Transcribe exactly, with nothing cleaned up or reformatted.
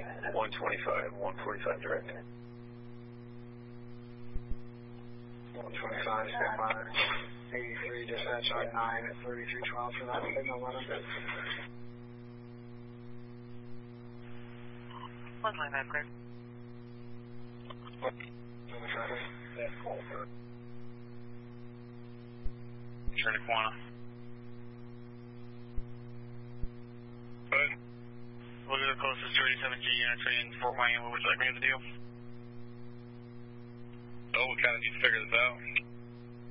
one twenty-five, one forty-five direct. one twenty-five, stand by. eighty-three, dispatch on nine at thirty-three twelve for that signal, Lennon. one twenty-five, clear. Turn to Quanah. Good. We'll do the closest two eighty-seven G units in Fort Wayne. What would you like me to do? Oh, we kind of need to figure this out.